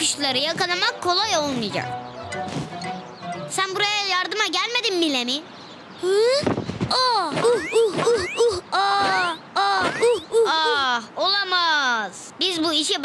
kuşları yakalamak kolay olmayacak. Sen buraya yardıma gelmedin mi Lemi? Olamaz. Biz bu işi